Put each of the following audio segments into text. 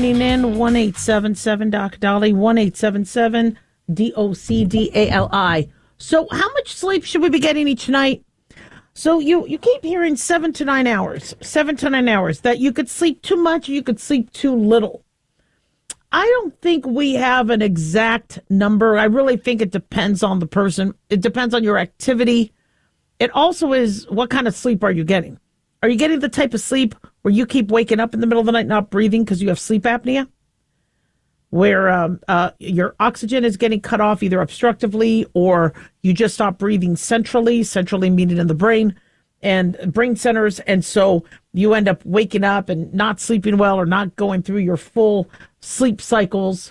tuning in. 1-877-DOC Dolly, 1-877-DOCDALI. So how much sleep should we be getting each night? So you keep hearing 7 to 9 hours, that you could sleep too much, you could sleep too little. I don't think we have an exact number. I really think it depends on the person. It depends on your activity. It also is, what kind of sleep are you getting? Are you getting the type of sleep where you keep waking up in the middle of the night not breathing because you have sleep apnea? Where your oxygen is getting cut off either obstructively or you just stop breathing centrally meaning in the brain and brain centers. And so you end up waking up and not sleeping well or not going through your full sleep cycles.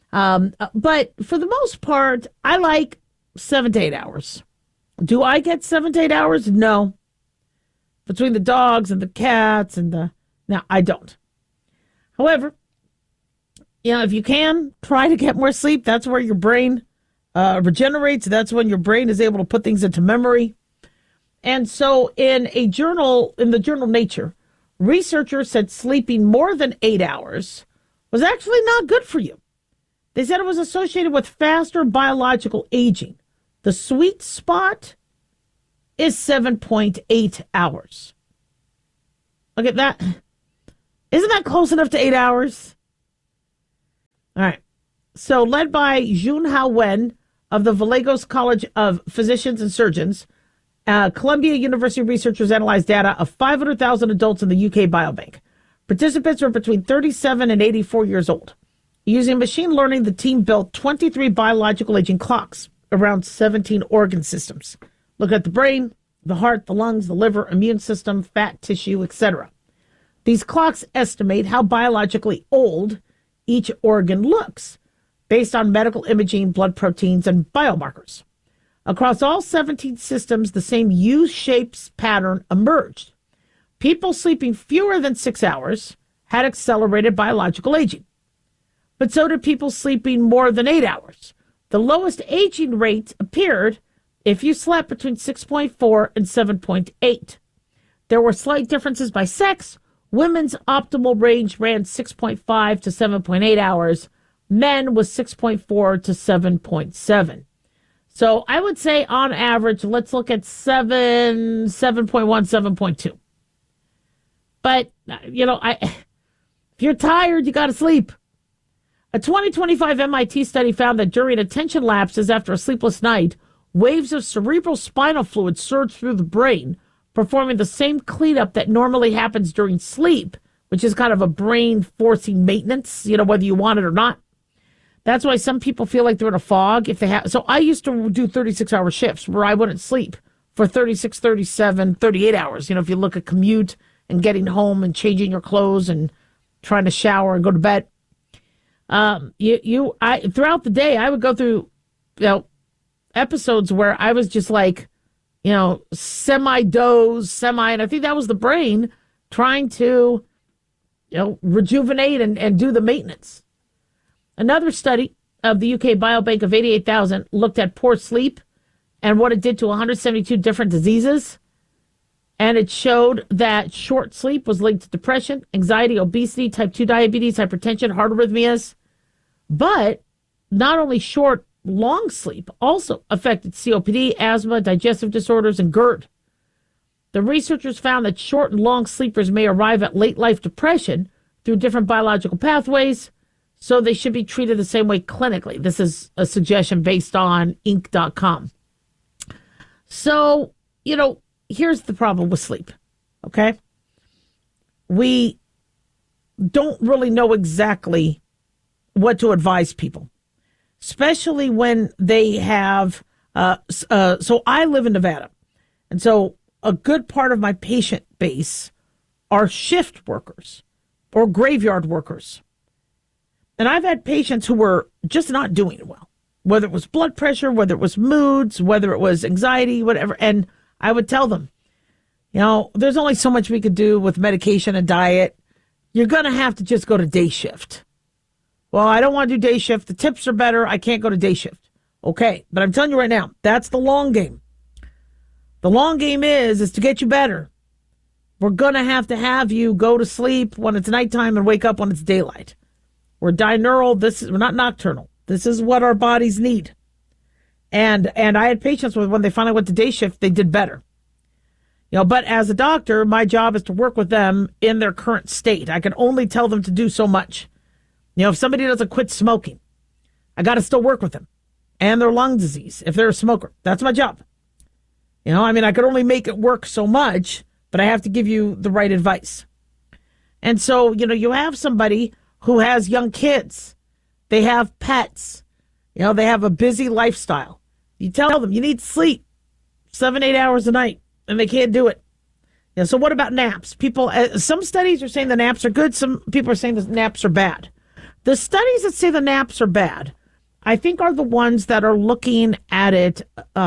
But for the most part, I like 7 to 8 hours. Do I get 7 to 8 hours? No. Between the dogs and the cats no, I don't. However, if you can, try to get more sleep. That's where your brain regenerates. That's when your brain is able to put things into memory. And so in the journal Nature, researchers said sleeping more than 8 hours was actually not good for you. They said it was associated with faster biological aging. The sweet spot is 7.8 hours. Look at that. Isn't that close enough to 8 hours? All right. So led by Junhao Wen of the Vallejos College of Physicians and Surgeons, Columbia University researchers analyzed data of 500,000 adults in the UK Biobank. Participants were between 37 and 84 years old. Using machine learning, the team built 23 biological aging clocks around 17 organ systems. Look at the brain, the heart, the lungs, the liver, immune system, fat tissue, etc. These clocks estimate how biologically old each organ looks based on medical imaging, blood proteins, and biomarkers. Across all 17 systems, the same U-shaped pattern emerged. People sleeping fewer than 6 hours had accelerated biological aging. But so did people sleeping more than 8 hours. The lowest aging rate appeared if you slept between 6.4 and 7.8. There were slight differences by sex. Women's optimal range ran 6.5 to 7.8 hours. Men was 6.4 to 7.7. So I would say on average, let's look at 7.1, 7.2. But, if you're tired, you got to sleep. A 2025 MIT study found that during attention lapses after a sleepless night, waves of cerebral spinal fluid surge through the brain, performing the same cleanup that normally happens during sleep, which is kind of a brain forcing maintenance, whether you want it or not. That's why some people feel like they're in a fog if they have. So I used to do 36-hour shifts where I wouldn't sleep for 36, 37, 38 hours. If you look at commute and getting home and changing your clothes and trying to shower and go to bed. Throughout the day, I would go through, episodes where I was just like, semi-doze, and I think that was the brain trying to, rejuvenate and do the maintenance. Another study of the UK Biobank of 88,000 looked at poor sleep and what it did to 172 different diseases. And it showed that short sleep was linked to depression, anxiety, obesity, type 2 diabetes, hypertension, heart arrhythmias. But not only short, long sleep also affected COPD, asthma, digestive disorders, and GERD. The researchers found that short and long sleepers may arrive at late life depression through different biological pathways, so they should be treated the same way clinically. This is a suggestion based on Inc.com. So, here's the problem with sleep, okay? We don't really know exactly what to advise people, especially when they have, so I live in Nevada. And so a good part of my patient base are shift workers or graveyard workers. And I've had patients who were just not doing well, whether it was blood pressure, whether it was moods, whether it was anxiety, whatever. And I would tell them, there's only so much we could do with medication and diet. You're going to have to just go to day shift. Well, I don't want to do day shift. The tips are better. I can't go to day shift. Okay, but I'm telling you right now, that's the long game. The long game is to get you better. We're going to have you go to sleep when it's nighttime and wake up when it's daylight. We're diurnal. We're not nocturnal. This is what our bodies need. And I had patients with when they finally went to day shift, they did better. But as a doctor, my job is to work with them in their current state. I can only tell them to do so much. If somebody doesn't quit smoking, I got to still work with them and their lung disease. If they're a smoker, that's my job. I could only make it work so much, but I have to give you the right advice. And so, you have somebody who has young kids. They have pets. They have a busy lifestyle. You tell them you need sleep 7-8 hours a night, and they can't do it. So what about naps? Some studies are saying the naps are good. Some people are saying the naps are bad. The studies that say the naps are bad, I think, are the ones that are looking at it,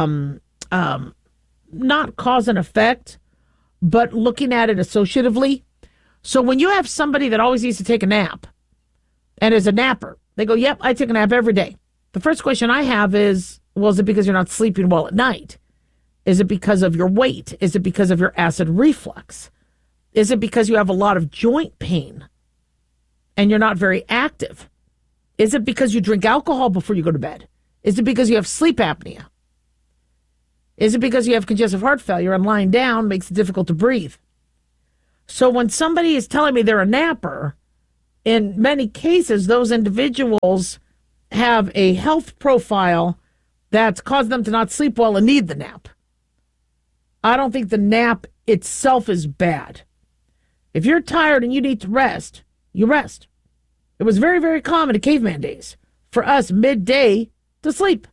not cause and effect, but looking at it associatively. So when you have somebody that always needs to take a nap and is a napper, they go, yep, I take a nap every day. The first question I have is, well, is it because you're not sleeping well at night? Is it because of your weight? Is it because of your acid reflux? Is it because you have a lot of joint pain and you're not very active? Is it because you drink alcohol before you go to bed? Is it because you have sleep apnea? Is it because you have congestive heart failure and lying down makes it difficult to breathe? So when somebody is telling me they're a napper, in many cases, those individuals have a health profile that's caused them to not sleep well and need the nap. I don't think the nap itself is bad. If you're tired and you need to rest, you rest. It was very, very common in caveman days for us midday to sleep.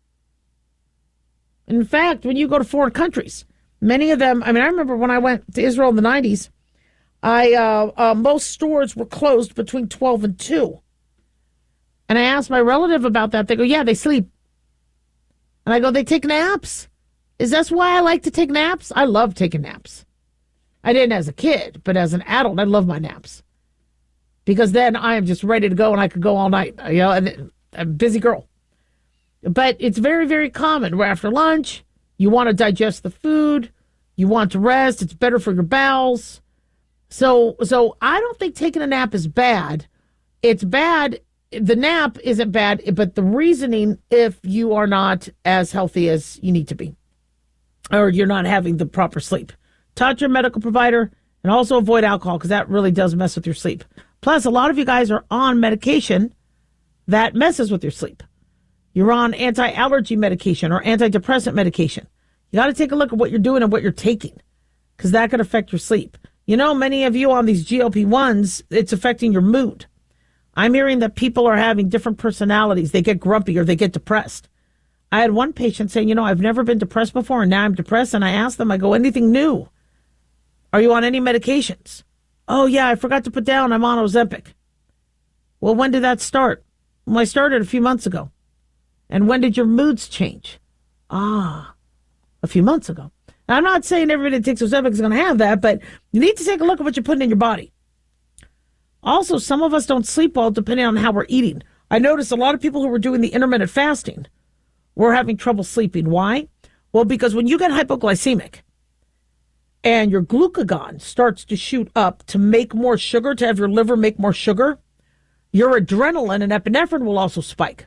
In fact, when you go to foreign countries, many of them, I remember when I went to Israel in the 90s, most stores were closed between 12 and 2. And I asked my relative about that. They go, yeah, they sleep. And I go, they take naps? Is that why I like to take naps? I love taking naps. I didn't as a kid, but as an adult, I love my naps. Because then I am just ready to go and I could go all night. And I'm a busy girl. But it's very, very common where after lunch, you want to digest the food, you want to rest, it's better for your bowels. So I don't think taking a nap is bad. It's bad. The nap isn't bad, but the reasoning, if you are not as healthy as you need to be, or you're not having the proper sleep. Talk to your medical provider and also avoid alcohol because that really does mess with your sleep. Plus, a lot of you guys are on medication that messes with your sleep. You're on anti-allergy medication or antidepressant medication. You got to take a look at what you're doing and what you're taking because that could affect your sleep. Many of you on these GLP-1s, it's affecting your mood. I'm hearing that people are having different personalities. They get grumpy or they get depressed. I had one patient saying, I've never been depressed before and now I'm depressed. And I asked them, I go, anything new? Are you on any medications? Oh, yeah, I forgot to put down I'm on Ozempic. Well, when did that start? Well, I started a few months ago. And when did your moods change? A few months ago. Now, I'm not saying everybody that takes Ozempic is going to have that, but you need to take a look at what you're putting in your body. Also, some of us don't sleep well depending on how we're eating. I noticed a lot of people who were doing the intermittent fasting were having trouble sleeping. Why? Well, because when you get hypoglycemic and your glucagon starts to shoot up to make more sugar, to have your liver make more sugar, your adrenaline and epinephrine will also spike.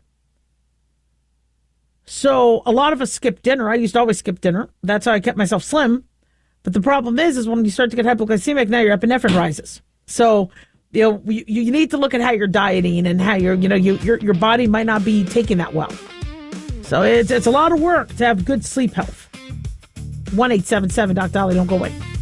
So a lot of us skip dinner. I used to always skip dinner. That's how I kept myself slim. But the problem is when you start to get hypoglycemic, now your epinephrine rises. So you need to look at how you're dieting and how your body might not be taking that well. So it's a lot of work to have good sleep health. 1-877-Doc Dolly. Don't go away.